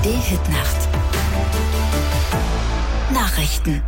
ARD-Hitnacht. Nachrichten.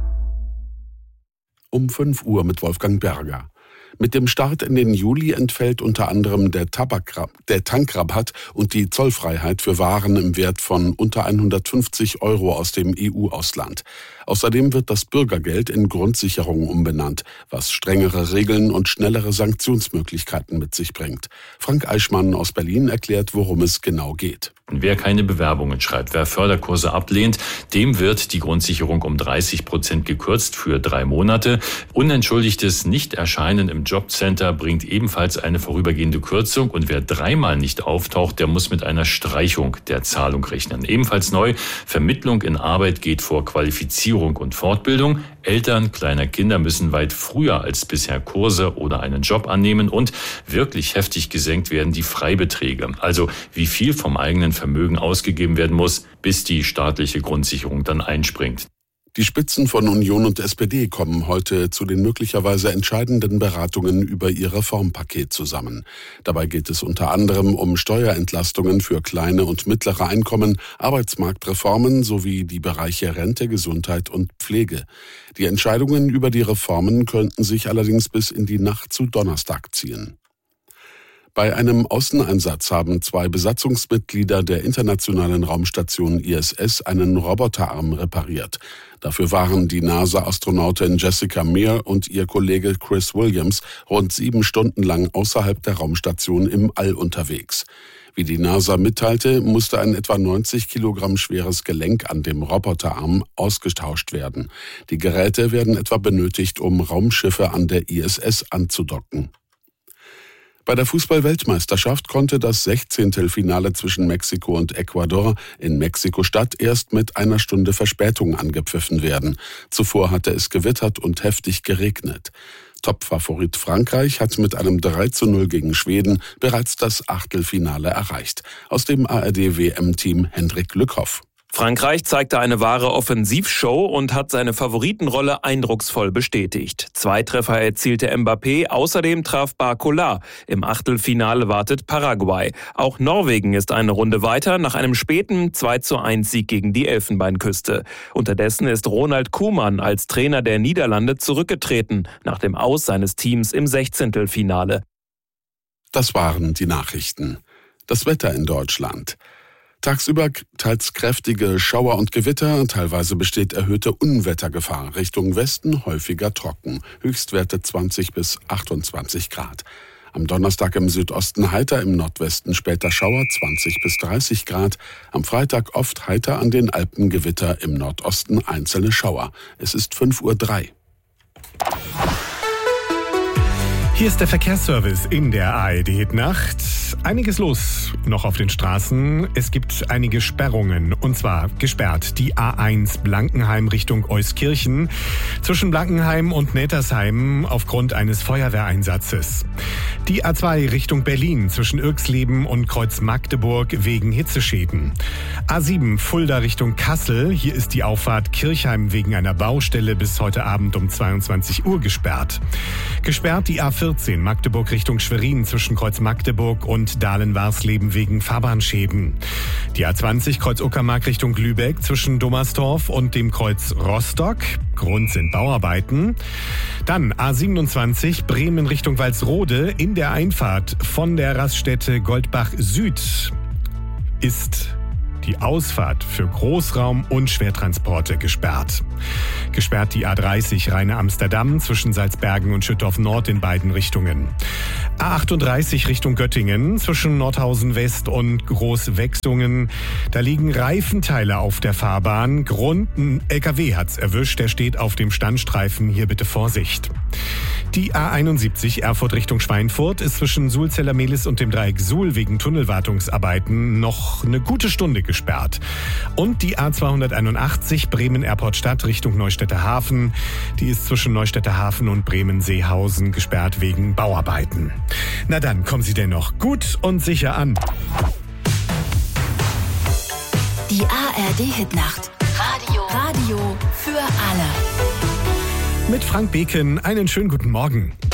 Um 5 Uhr mit Wolfgang Berger. Mit dem Start in den Juli entfällt unter anderem der Tankrabatt und die Zollfreiheit für Waren im Wert von unter 150 € aus dem EU-Ausland. Außerdem wird das Bürgergeld in Grundsicherung umbenannt, was strengere Regeln und schnellere Sanktionsmöglichkeiten mit sich bringt. Frank Eichmann aus Berlin erklärt, worum es genau geht. Wer keine Bewerbungen schreibt, wer Förderkurse ablehnt, dem wird die Grundsicherung um 30% gekürzt für 3 Monate. Unentschuldigtes Nichterscheinen im Jobcenter bringt ebenfalls eine vorübergehende Kürzung. Und wer 3-mal nicht auftaucht, der muss mit einer Streichung der Zahlung rechnen. Ebenfalls neu, Vermittlung in Arbeit geht vor Qualifizierung und Fortbildung. Eltern kleiner Kinder müssen weit früher als bisher Kurse oder einen Job annehmen. Und wirklich heftig gesenkt werden die Freibeträge. Also wie viel vom eigenen Vermögen ausgegeben werden muss, bis die staatliche Grundsicherung dann einspringt. Die Spitzen von Union und SPD kommen heute zu den möglicherweise entscheidenden Beratungen über ihr Reformpaket zusammen. Dabei geht es unter anderem um Steuerentlastungen für kleine und mittlere Einkommen, Arbeitsmarktreformen sowie die Bereiche Rente, Gesundheit und Pflege. Die Entscheidungen über die Reformen könnten sich allerdings bis in die Nacht zu Donnerstag ziehen. Bei einem Außeneinsatz haben 2 Besatzungsmitglieder der internationalen Raumstation ISS einen Roboterarm repariert. Dafür waren die NASA-Astronautin Jessica Meir und ihr Kollege Chris Williams rund 7 Stunden lang außerhalb der Raumstation im All unterwegs. Wie die NASA mitteilte, musste ein etwa 90 Kilogramm schweres Gelenk an dem Roboterarm ausgetauscht werden. Die Geräte werden etwa benötigt, um Raumschiffe an der ISS anzudocken. Bei der Fußball-Weltmeisterschaft konnte das 16. Finale zwischen Mexiko und Ecuador in Mexiko-Stadt erst mit 1 Stunde Verspätung angepfiffen werden. Zuvor hatte es gewittert und heftig geregnet. Topfavorit Frankreich hat mit einem 3:0 gegen Schweden bereits das Achtelfinale erreicht. Aus dem ARD-WM-Team Hendrik Lückhoff. Frankreich zeigte eine wahre Offensivshow und hat seine Favoritenrolle eindrucksvoll bestätigt. 2 Treffer erzielte Mbappé, außerdem traf Barcola. Im Achtelfinale wartet Paraguay. Auch Norwegen ist eine Runde weiter nach einem späten 2:1-Sieg gegen die Elfenbeinküste. Unterdessen ist Ronald Koeman als Trainer der Niederlande zurückgetreten, nach dem Aus seines Teams im 16. Finale. Das waren die Nachrichten. Das Wetter in Deutschland. Tagsüber teils kräftige Schauer und Gewitter, teilweise besteht erhöhte Unwettergefahr. Richtung Westen häufiger trocken, Höchstwerte 20 bis 28 Grad. Am Donnerstag im Südosten heiter, im Nordwesten später Schauer 20 bis 30 Grad. Am Freitag oft heiter, an den Alpen Gewitter, im Nordosten einzelne Schauer. Es ist 5:03 Uhr. Hier ist der Verkehrsservice in der ARD-Nacht. Einiges los noch auf den Straßen. Es gibt einige Sperrungen, und zwar gesperrt die A1 Blankenheim Richtung Euskirchen zwischen Blankenheim und Nettersheim aufgrund eines Feuerwehreinsatzes. Die A2 Richtung Berlin zwischen Irxleben und Kreuz Magdeburg wegen Hitzeschäden. A7 Fulda Richtung Kassel. Hier ist die Auffahrt Kirchheim wegen einer Baustelle bis heute Abend um 22 Uhr gesperrt. Gesperrt die A14 Magdeburg Richtung Schwerin zwischen Kreuz Magdeburg und Dahlen-Warsleben wegen Fahrbahnschäden. Die A20 Kreuz Uckermark Richtung Lübeck zwischen Dommersdorf und dem Kreuz Rostock. Grund sind Bauarbeiten. Dann A27 Bremen Richtung Walsrode. In der Einfahrt von der Raststätte Goldbach Süd ist die Ausfahrt für Großraum- und Schwertransporte gesperrt. Gesperrt die A30 Rheine-Amsterdam zwischen Salzbergen und Schüttorf Nord in beiden Richtungen. A38 Richtung Göttingen zwischen Nordhausen West und Großwechsungen. Da liegen Reifenteile auf der Fahrbahn. Grund, ein LKW hat's erwischt. Der steht auf dem Standstreifen. Hier bitte Vorsicht. Die A71 Erfurt Richtung Schweinfurt ist zwischen Sulzeller-Mehlis und dem Dreieck Suhl wegen Tunnelwartungsarbeiten noch eine gute Stunde gesperrt. Und die A281 Bremen-Erport-Stadt Richtung Neustädter Hafen, die ist zwischen Neustädter Hafen und Bremen-Seehausen gesperrt wegen Bauarbeiten. Na dann, kommen Sie denn noch gut und sicher an. Die ARD-Hitnacht. Radio für alle. Mit Frank Beken einen schönen guten Morgen.